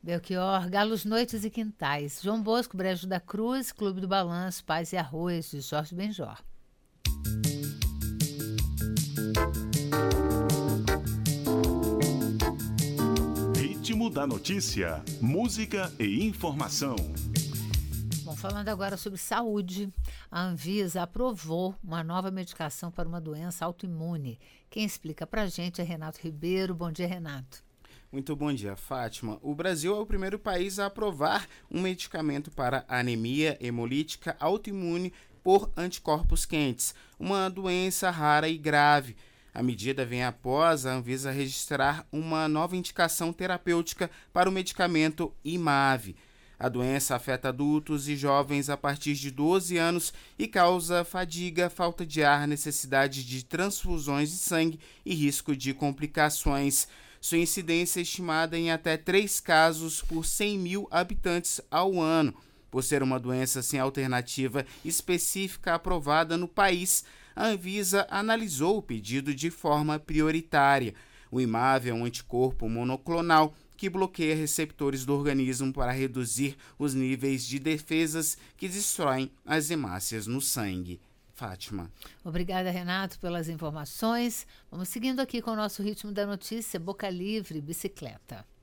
Belchior, Galos, Noites e Quintais. João Bosco, Brejo da Cruz, Clube do Balanço, Paz e Arroz, de Jorge Benjor. Ritmo da notícia, música e informação. Bom, falando agora sobre saúde, a Anvisa aprovou uma nova medicação para uma doença autoimune. Quem explica pra gente é Renato Ribeiro. Bom dia, Renato. Muito bom dia, Fátima. O Brasil é o primeiro país a aprovar um medicamento para anemia hemolítica autoimune por anticorpos quentes, uma doença rara e grave. A medida vem após a Anvisa registrar uma nova indicação terapêutica para o medicamento Imave. A doença afeta adultos e jovens a partir de 12 anos e causa fadiga, falta de ar, necessidade de transfusões de sangue e risco de complicações. Sua incidência é estimada em até 3 casos por 100 mil habitantes ao ano. Por ser uma doença sem alternativa específica aprovada no país, a Anvisa analisou o pedido de forma prioritária. O Imave é um anticorpo monoclonal que bloqueia receptores do organismo para reduzir os níveis de defesas que destroem as hemácias no sangue. Fátima. Obrigada, Renato, pelas informações. Vamos seguindo aqui com o nosso ritmo da notícia, Boca Livre, Bicicleta.